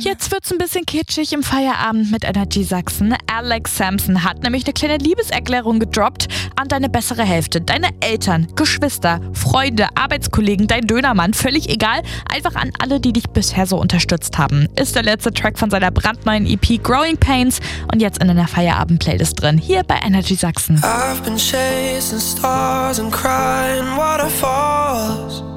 Jetzt wird's ein bisschen kitschig im Feierabend mit Energy Sachsen. Alex Sampson hat nämlich eine kleine Liebeserklärung gedroppt an deine bessere Hälfte. Deine Eltern, Geschwister, Freunde, Arbeitskollegen, dein Dönermann, völlig egal. Einfach an alle, die dich bisher so unterstützt haben. Ist der letzte Track von seiner brandneuen EP Growing Pains und jetzt in der Feierabend-Playlist drin. Hier bei Energy Sachsen. I've been chasing stars and crying waterfalls.